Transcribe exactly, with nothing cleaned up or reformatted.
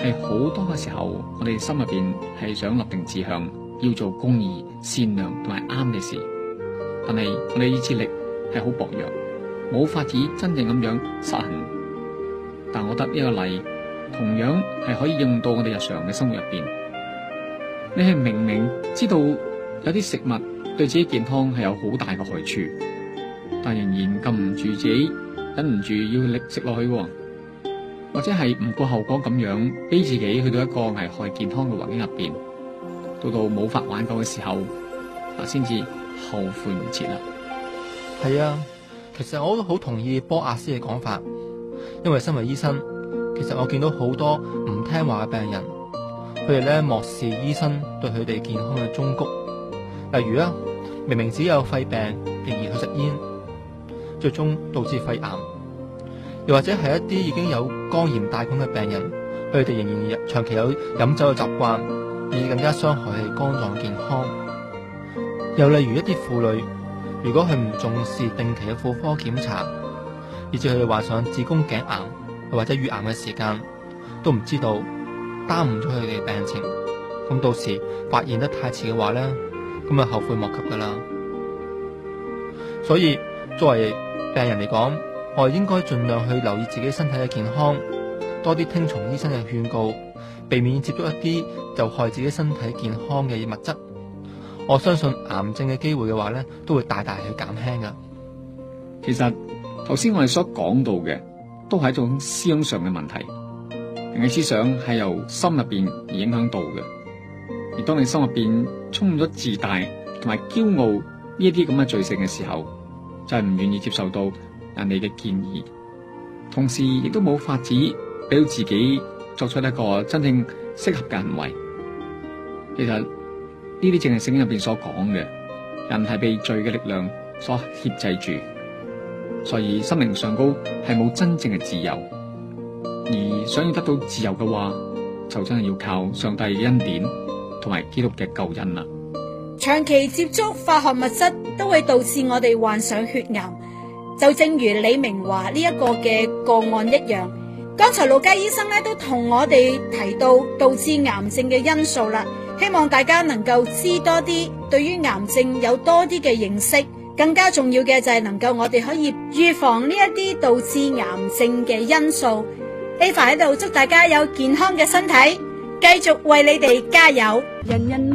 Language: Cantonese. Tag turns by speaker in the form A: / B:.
A: 係好多嘅時候，我哋心入邊係想立定志向，要做公義、善良同埋啱嘅事，但係我哋意志力係好薄弱，冇法子真正咁樣實行。但我覺得呢個例同樣係可以應用到我哋日常嘅生活入邊。你係明明知道有啲食物對自己健康係有好大嘅害處，但仍然禁唔住自己，忍唔住要力食落去，或者係唔顧後果咁樣俾自己去到一個危害健康嘅環境入邊，到到冇法挽救嘅時候，啊，先至後悔唔切啦。
B: 係啊，其實我都好同意波亞斯嘅講法，因為身為醫生，其實我見到好多唔聽話嘅病人，佢哋咧漠視醫生對佢哋健康嘅忠告。例如啊，明明自己有肺病，仍然去食煙，最終導致肺癌；又或者係一啲已經有肝炎大菌嘅病人，佢哋仍然長期有飲酒嘅習慣，而更加傷害係肝臟健康。又例如一啲婦女，如果佢唔重視定期嘅婦科檢查，以致佢哋患上子宮頸癌或者乳癌嘅時間，都唔知道，耽誤咗佢哋嘅病情。咁到時發現得太遲嘅話咧，咁啊後悔莫及噶啦。所以作為病人嚟講，我哋應該盡量去留意自己身體嘅健康，多啲聽從醫生嘅勸告，避免接觸一啲就害自己身體健康嘅物質。我相信癌症嘅機會嘅話咧，都會大大去減輕噶。
A: 其實頭先我哋所講到嘅，都係一種思想上嘅問題。人嘅思想係由心入邊而影響到嘅，而當你心入邊充滿咗自大同埋驕傲呢一啲咁嘅罪性嘅時候，就係唔願意接受到人哋嘅建議，同時亦都冇法子俾到自己作出一個真正適合嘅行為。其實呢啲正係聖經入邊所講嘅，人係被罪嘅力量所挾制住，所以心靈上高係冇真正嘅自由。而想要得到自由嘅話，就真係要靠上帝嘅恩典同埋基督嘅救恩啦。
C: 長期接觸化學物質都會導致我哋患上血癌，就正如李明華呢一個嘅個案一樣。剛才盧家醫生咧都同我哋提到導致癌症嘅因素啦，希望大家能夠知多啲，對於癌症有多啲嘅認識。更加重要嘅就係能夠我哋可以預防呢一啲導致癌症嘅因素。Eva 喺度祝大家有健康嘅身體，繼續為你哋加油。人人